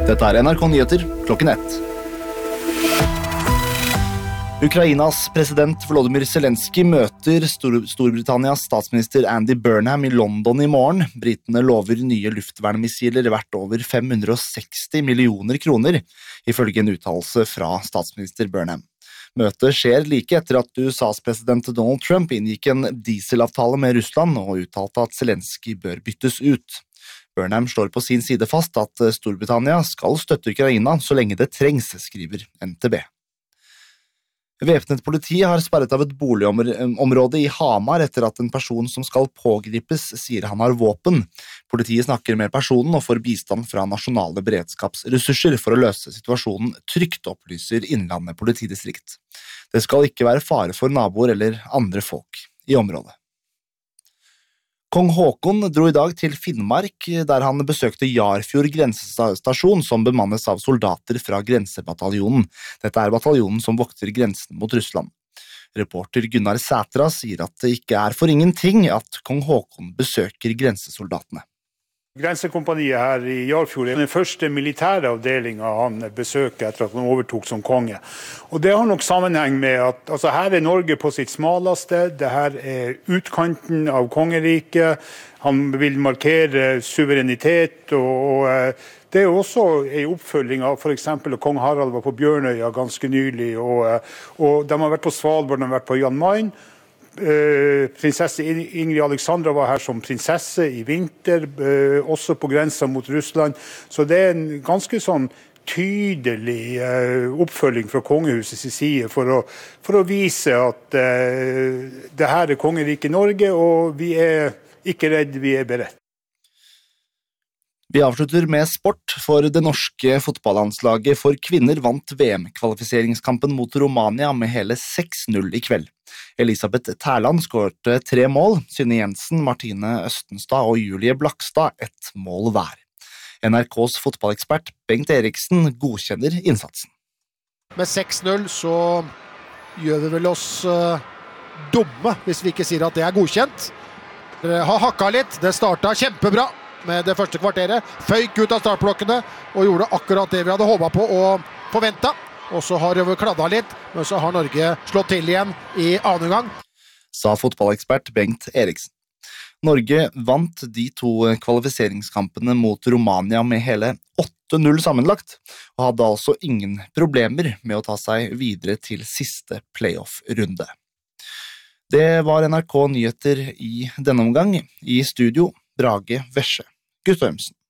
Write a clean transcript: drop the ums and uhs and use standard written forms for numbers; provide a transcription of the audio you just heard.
Dette NRK Nyheter, klokken 1. Ukrainas president Volodymyr Zelensky møter Storbritannias statsminister Andy Burnham i London i morgen. Britene lover nye luftvernmissiler verdt over 560 millioner kroner, ifølge en uttalelse fra statsminister Burnham. Møtet skjer like etter at USAs president Donald Trump inngikk en dieselavtale med Russland og uttalte at Zelensky bør byttes ut. Burnham slår på sin side fast at Storbritannia skal støtte Ukraina så lenge det trengs, skriver NTB. Væpnet politi har sperret av et boligområde i Hamar etter at en person som skal pågripes sier han har våpen. Politiet snakker med personen og får bistand fra nasjonale beredskapsressurser for å løse situasjonen trygt, opplyser Innlandet politidistrikt. Det skal ikke være fare for naboer eller andre folk i området. Kong Haakon dro i dag til Finnmark, der han besøkte Jarfjord grensestasjon som bemannes av soldater fra Grensebataljonen. Dette bataljonen som vokter grensen mot Russland. Reporter Gunnar Sætra sier at det ikke for ingenting at kong Haakon besøker grensesoldatene. Grensekompaniet her i Jarfjord den første militære avdelingen han besøker etter at han overtok som konge. Og det har nok sammenheng med at her Norge på sitt smaleste, det her utkanten av kongeriket, han vil markere suverenitet, og det også en oppfølging av for eksempel kong Harald var på Bjørnøya ganske nylig, og de har vært på Svalbard, de har vært på Jan Mayen. Prinsesse Ingrid Alexandra var her som prinsesse i vinter, også på grensen mot Russland, så det en ganske sånn tydelig oppfølging fra kongehusets side for å vise at det her kongeriket Norge, og vi ikke redd, vi beredt. Vi avslutter med sport, for det norske fotballandslaget for kvinner vant VM-kvalifiseringskampen mot Romania med hele 6-0 i kveld. Elisabeth Tærland skårte 3 mål, Synne Jensen, Martine Østenstad og Julie Blakstad 1 mål hver. NRKs fotballekspert Bengt Eriksen godkjenner innsatsen. Med 6-0 så gjør vi vel oss dumme hvis vi ikke sier at det godkjent. Dere har hakket litt, det startet kjempebra med det første kvarteret, føyk ut av startblokkene og gjorde akkurat det vi hadde håpet på og forventet. Og så har vi kladdet litt, men så har Norge slått til igjen i annen gang. Sa fotballekspert Bengt Eriksen. Norge vant de 2 kvalifiseringskampene mot Romania med hele 8-0 sammenlagt, og hadde altså ingen problemer med å ta seg videre til siste playoff-runde. Det var NRK Nyheter i denne omgang. I studio, Brage Vesje Guttormsen.